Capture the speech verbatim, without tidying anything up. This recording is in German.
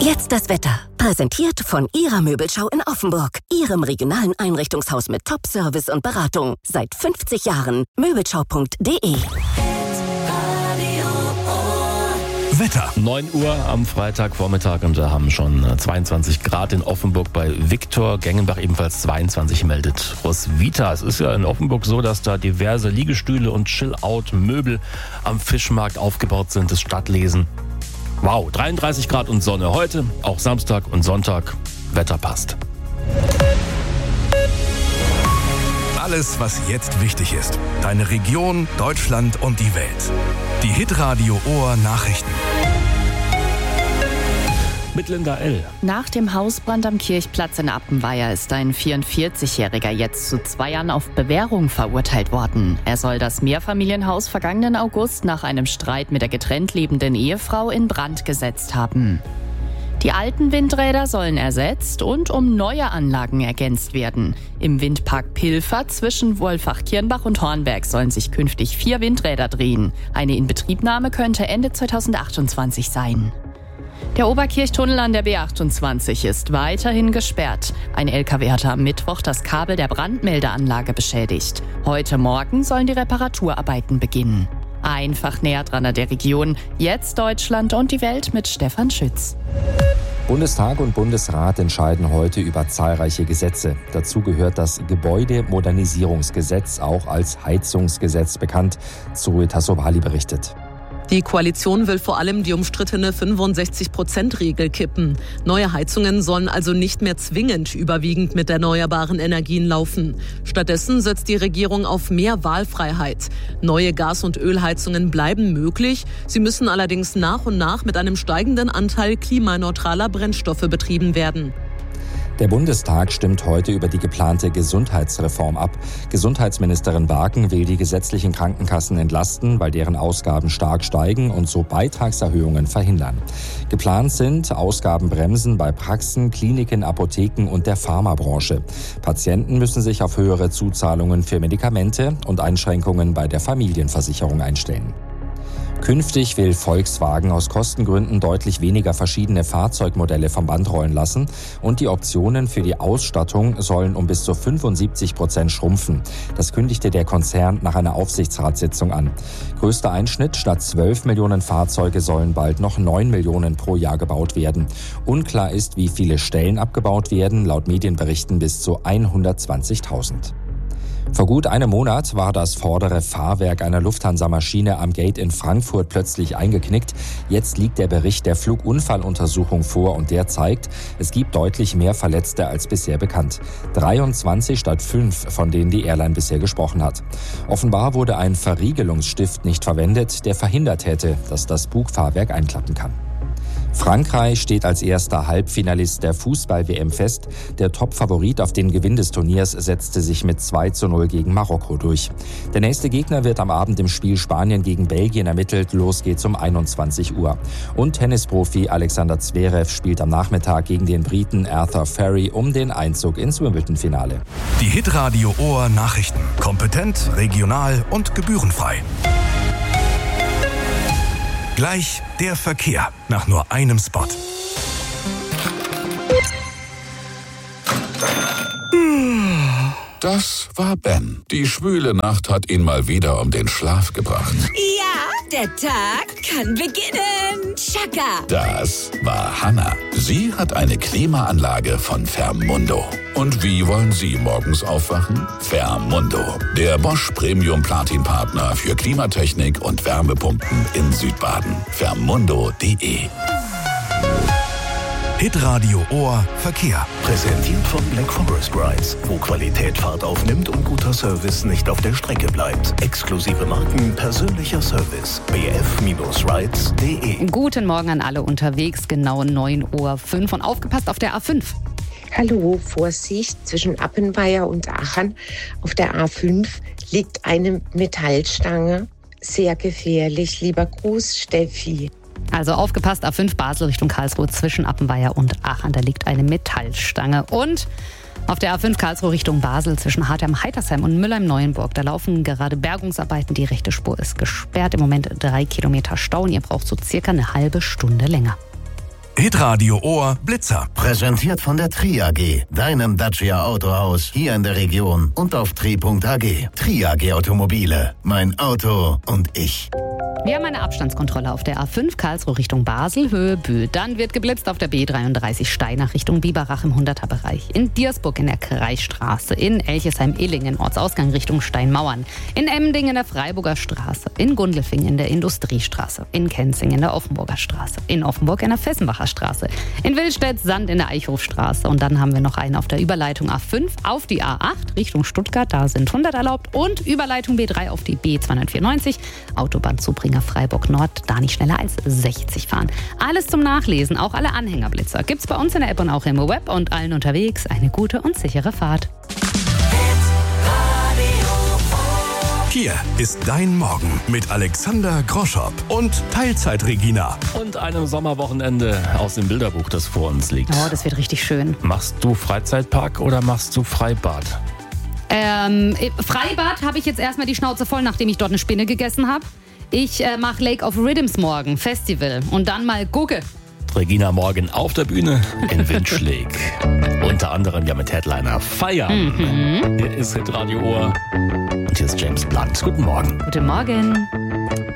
Jetzt das Wetter. Präsentiert von Ihrer Möbelschau in Offenburg. Ihrem regionalen Einrichtungshaus mit Top-Service und Beratung. Seit fünfzig Jahren. Möbelschau punkt de. Wetter. neun Uhr am Freitagvormittag und da haben schon zweiundzwanzig Grad in Offenburg bei Viktor. Gengenbach ebenfalls zweiundzwanzig meldet Roswitha. Es ist ja in Offenburg so, dass da diverse Liegestühle und Chill-Out-Möbel am Fischmarkt aufgebaut sind. Das Stadtlesen. Wow, dreiunddreißig Grad und Sonne heute, auch Samstag und Sonntag. Wetter passt. Alles, was jetzt wichtig ist. Deine Region, Deutschland und die Welt. Die Hitradio Ohr Nachrichten. Mit Linda L. Nach dem Hausbrand am Kirchplatz in Appenweier ist ein vierundvierzigjähriger jetzt zu zwei Jahren auf Bewährung verurteilt worden. Er soll das Mehrfamilienhaus vergangenen August nach einem Streit mit der getrennt lebenden Ehefrau in Brand gesetzt haben. Die alten Windräder sollen ersetzt und um neue Anlagen ergänzt werden. Im Windpark Pilfer zwischen Wolfach-Kirnbach und Hornberg sollen sich künftig vier Windräder drehen. Eine Inbetriebnahme könnte Ende zweitausendachtundzwanzig sein. Der Oberkirchtunnel an der B achtundzwanzig ist weiterhin gesperrt. Ein L K W hatte am Mittwoch das Kabel der Brandmeldeanlage beschädigt. Heute Morgen sollen die Reparaturarbeiten beginnen. Einfach näher dran an der Region. Jetzt Deutschland und die Welt mit Stefan Schütz. Bundestag und Bundesrat entscheiden heute über zahlreiche Gesetze. Dazu gehört das Gebäudemodernisierungsgesetz, auch als Heizungsgesetz bekannt. Zoe Tassovali berichtet. Die Koalition will vor allem die umstrittene fünfundsechzig Prozent Regel kippen. Neue Heizungen sollen also nicht mehr zwingend überwiegend mit erneuerbaren Energien laufen. Stattdessen setzt die Regierung auf mehr Wahlfreiheit. Neue Gas- und Ölheizungen bleiben möglich. Sie müssen allerdings nach und nach mit einem steigenden Anteil klimaneutraler Brennstoffe betrieben werden. Der Bundestag stimmt heute über die geplante Gesundheitsreform ab. Gesundheitsministerin Barken will die gesetzlichen Krankenkassen entlasten, weil deren Ausgaben stark steigen und so Beitragserhöhungen verhindern. Geplant sind Ausgabenbremsen bei Praxen, Kliniken, Apotheken und der Pharmabranche. Patienten müssen sich auf höhere Zuzahlungen für Medikamente und Einschränkungen bei der Familienversicherung einstellen. Künftig will Volkswagen aus Kostengründen deutlich weniger verschiedene Fahrzeugmodelle vom Band rollen lassen und die Optionen für die Ausstattung sollen um bis zu fünfundsiebzig Prozent schrumpfen. Das kündigte der Konzern nach einer Aufsichtsratssitzung an. Größter Einschnitt: statt zwölf Millionen Fahrzeuge sollen bald noch neun Millionen pro Jahr gebaut werden. Unklar ist, wie viele Stellen abgebaut werden, laut Medienberichten bis zu hundertzwanzigtausend. Vor gut einem Monat war das vordere Fahrwerk einer Lufthansa-Maschine am Gate in Frankfurt plötzlich eingeknickt. Jetzt liegt der Bericht der Flugunfalluntersuchung vor und der zeigt, es gibt deutlich mehr Verletzte als bisher bekannt. dreiundzwanzig statt fünf, von denen die Airline bisher gesprochen hat. Offenbar wurde ein Verriegelungsstift nicht verwendet, der verhindert hätte, dass das Bugfahrwerk einklappen kann. Frankreich steht als erster Halbfinalist der Fußball-W M fest. Der Top-Favorit auf den Gewinn des Turniers setzte sich mit zwei zu null gegen Marokko durch. Der nächste Gegner wird am Abend im Spiel Spanien gegen Belgien ermittelt. Los geht's um einundzwanzig Uhr. Und Tennisprofi Alexander Zverev spielt am Nachmittag gegen den Briten Arthur Ferry um den Einzug ins Wimbledon-Finale. Die Hitradio Ohr Nachrichten. Kompetent, regional und gebührenfrei. Gleich der Verkehr nach nur einem Spot. Das war Ben. Die schwüle Nacht hat ihn mal wieder um den Schlaf gebracht. Ja, der Tag kann beginnen. Chaka. Das war Hannah. Sie hat eine Klimaanlage von Fermundo. Und wie wollen Sie morgens aufwachen? Fermundo, der Bosch Premium Platin Partner für Klimatechnik und Wärmepumpen in Südbaden. Fermundo punkt de. Hitradio Ohr Verkehr. Präsentiert von Black Forest Rides, wo Qualität Fahrt aufnimmt und guter Service nicht auf der Strecke bleibt. Exklusive Marken, persönlicher Service. b f rides punkt de. Guten Morgen an alle unterwegs, genau neun Uhr fünf und aufgepasst auf der A fünf. Hallo, Vorsicht, zwischen Appenweier und Aachen auf der A fünf liegt eine Metallstange. Sehr gefährlich. Lieber Gruß, Steffi. Also aufgepasst, A fünf Basel Richtung Karlsruhe zwischen Appenweier und Aachen. Da liegt eine Metallstange. Und auf der A fünf Karlsruhe Richtung Basel zwischen Hartheim-Heitersheim und Mülheim-Neuenburg. Da laufen gerade Bergungsarbeiten. Die rechte Spur ist gesperrt. Im Moment drei Kilometer Stau und ihr braucht so circa eine halbe Stunde länger. Hitradio Ohr Blitzer. Präsentiert von der Tri A G, deinem Dacia Autohaus hier in der Region und auf tri punkt a g. Tri A G Automobile. Mein Auto und ich. Wir haben eine Abstandskontrolle auf der A fünf Karlsruhe Richtung Basel, Höhe Bühl. Dann wird geblitzt auf der B dreiunddreißig Steinach Richtung Biberach im hunderter Bereich. In Diersburg in der Kreisstraße. In Elchesheim-Illingen, Ortsausgang Richtung Steinmauern. In Emmending in der Freiburger Straße. In Gundelfing in der Industriestraße. In Kenzing in der Offenburger Straße. In Offenburg in der Fessenbacher Straße. In Wildstedt-Sand in der Eichhofstraße. Und dann haben wir noch einen auf der Überleitung A fünf auf die A acht Richtung Stuttgart. Da sind hundert erlaubt. Und Überleitung B drei auf die B zweihundertvierundneunzig. Autobahnzubringer Freiburg Nord, da nicht schneller als sechzig fahren. Alles zum Nachlesen, auch alle Anhängerblitzer, gibt's bei uns in der App und auch im Web und allen unterwegs. Eine gute und sichere Fahrt. Hier ist dein Morgen mit Alexander Groschopp und Teilzeit-Regina. Und einem Sommerwochenende aus dem Bilderbuch, das vor uns liegt. Oh, das wird richtig schön. Machst du Freizeitpark oder machst du Freibad? Ähm, Freibad habe ich jetzt erstmal die Schnauze voll, nachdem ich dort eine Spinne gegessen habe. Ich äh, mache Lake of Rhythms morgen, Festival. Und dann mal gucke. Regina morgen auf der Bühne in Windschläg. Unter anderem ja mit Headliner Feiern. Mhm. Hier ist Hitradio Ohr. Und hier ist James Blunt. Guten Morgen. Guten Morgen.